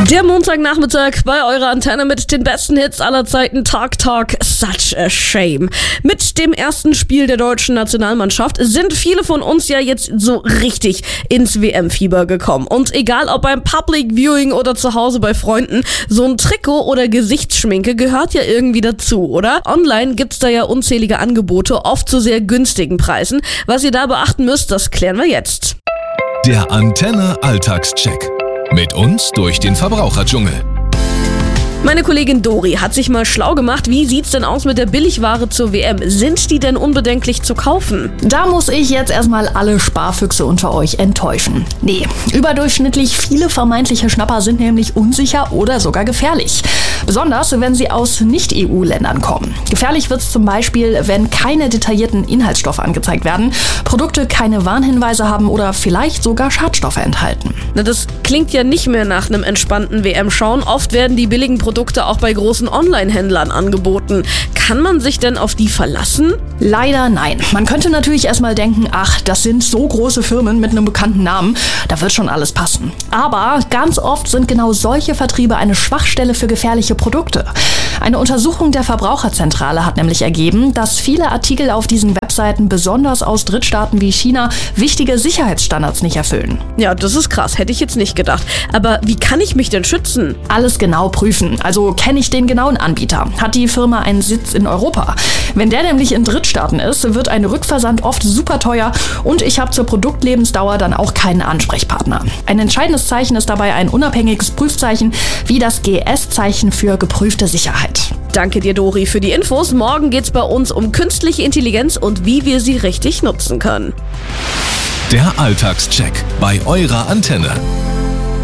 Der Montagnachmittag bei eurer Antenne mit den besten Hits aller Zeiten. Talk, such a shame. Mit dem ersten Spiel der deutschen Nationalmannschaft sind viele von uns ja jetzt so richtig ins WM-Fieber gekommen. Und egal ob beim Public Viewing oder zu Hause bei Freunden, so ein Trikot oder Gesichtsschminke gehört ja irgendwie dazu, oder? Online gibt's da ja unzählige Angebote, oft zu sehr günstigen Preisen. Was ihr da beachten müsst, das klären wir jetzt. Der Antenne Alltagscheck. Mit uns durch den Verbraucherdschungel. Meine Kollegin Dori hat sich mal schlau gemacht. Wie sieht's denn aus mit der Billigware zur WM? Sind die denn unbedenklich zu kaufen? Da muss ich jetzt erstmal alle Sparfüchse unter euch enttäuschen. Nee, überdurchschnittlich viele vermeintliche Schnapper sind nämlich unsicher oder sogar gefährlich. Besonders, wenn sie aus Nicht-EU-Ländern kommen. Gefährlich wird's zum Beispiel, wenn keine detaillierten Inhaltsstoffe angezeigt werden, Produkte keine Warnhinweise haben oder vielleicht sogar Schadstoffe enthalten. Na, das klingt ja nicht mehr nach einem entspannten WM-Schauen. Oft werden die billigen Produkte auch bei großen Online-Händlern angeboten. Kann man sich denn auf die verlassen? Leider nein. Man könnte natürlich erstmal denken, ach, das sind so große Firmen mit einem bekannten Namen, da wird schon alles passen. Aber ganz oft sind genau solche Vertriebe eine Schwachstelle für gefährliche Produkte. Eine Untersuchung der Verbraucherzentrale hat nämlich ergeben, dass viele Artikel auf diesen Webseiten besonders aus Drittstaaten wie China wichtige Sicherheitsstandards nicht erfüllen. Ja, das ist krass, hätte ich jetzt nicht gedacht. Aber wie kann ich mich denn schützen? Alles genau prüfen. Also kenne ich den genauen Anbieter? Hat die Firma einen Sitz in Europa? Wenn der nämlich in Drittstaaten ist, wird ein Rückversand oft super teuer und ich habe zur Produktlebensdauer dann auch keinen Ansprechpartner. Ein entscheidendes Zeichen ist dabei ein unabhängiges Prüfzeichen wie das GS-Zeichen für geprüfte Sicherheit. Danke dir, Dori, für die Infos. Morgen geht's bei uns um künstliche Intelligenz und wie wir sie richtig nutzen können. Der Alltagscheck bei eurer Antenne.